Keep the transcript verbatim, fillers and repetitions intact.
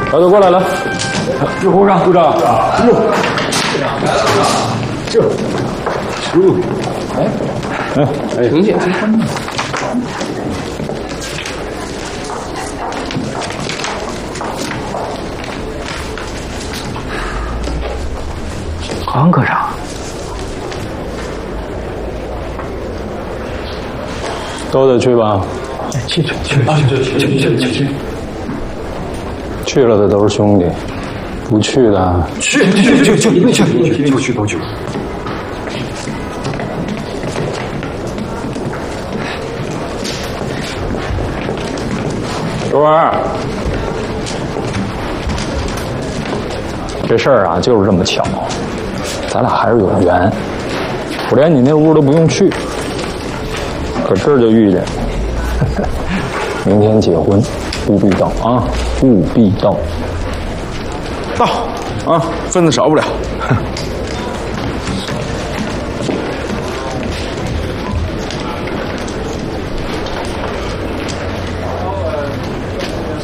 老豆过来了， 这鼓掌鼓掌。哟，这，哟，哎，哎哎，婷姐结婚了。 黄科长， 都得去吧？ 去去去去去去去去去。 去了的都是兄弟，不去的去去去去去，一定去，一定去，都去。 周儿，这事儿啊就是这么巧，咱俩还是有缘。我连你那屋都不用去，可这儿就遇见。明天结婚，务必到啊，务必到。 到啊，份子少不了。